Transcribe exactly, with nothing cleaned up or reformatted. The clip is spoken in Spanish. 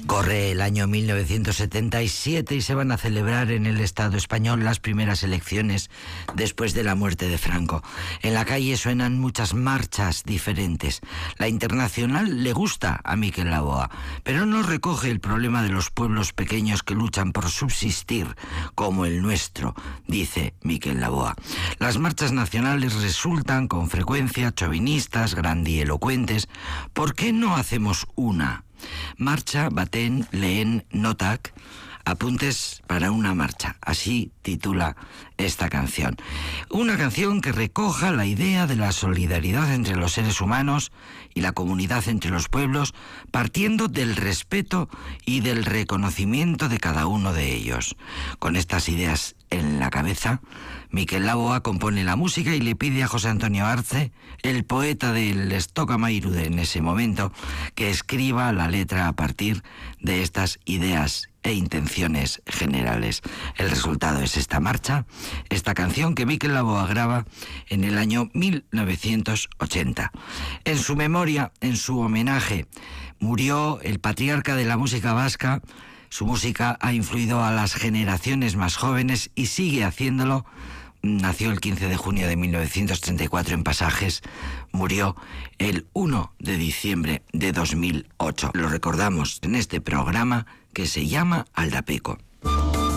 Corre el año mil novecientos setenta y siete y se van a celebrar en el Estado español las primeras elecciones después de la muerte de Franco. En la calle suenan muchas marchas diferentes. La Internacional le gusta a Miquel Laboa, pero no recoge el problema de los pueblos pequeños que luchan por subsistir, como el nuestro, dice Miquel Laboa. Las marchas nacionales resultan con frecuencia chauvinistas, grandilocuentes. ¿Por qué no hacemos una? Marcha baten lehen notak, apuntes para una marcha. Así titula esta canción. Una canción que recoja la idea de la solidaridad entre los seres humanos y la comunidad entre los pueblos, partiendo del respeto y del reconocimiento de cada uno de ellos. Con estas ideas en la cabeza, Miquel Laboa compone la música y le pide a José Antonio Arce, el poeta del Estocamairu de en ese momento, que escriba la letra a partir de estas ideas e intenciones generales. El resultado es esta marcha, esta canción que Miquel Laboa graba en el año mil novecientos ochenta. En su memoria, en su homenaje, murió el patriarca de la música vasca. Su música ha influido a las generaciones más jóvenes y sigue haciéndolo. Nació el quince de junio de mil novecientos treinta y cuatro en Pasajes, murió el primero de diciembre de dos mil ocho. Lo recordamos en este programa que se llama Aldapeco.